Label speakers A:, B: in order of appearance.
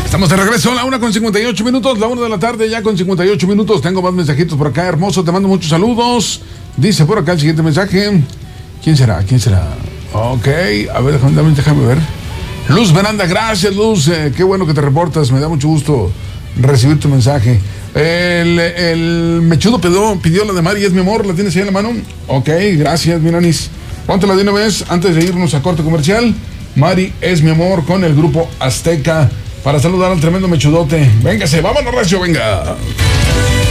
A: Estamos de regreso a la 1:58, la 1 de la tarde, ya con 58 minutos. Tengo más mensajitos por acá, hermoso. Te mando muchos saludos. Dice por acá el siguiente mensaje. ¿Quién será? Ok, a ver, déjame ver. Luz Veranda, gracias, Luz. Qué bueno que te reportas. Me da mucho gusto recibir tu mensaje. El Mechudo pidió la de Mari, es mi amor. ¿La tienes ahí en la mano? Ok, gracias, Miranis. Póntela de una vez antes de irnos a corte comercial. Mari es mi amor con el grupo Azteca. Para saludar al tremendo Mechudote. Véngase, vámonos recio, venga.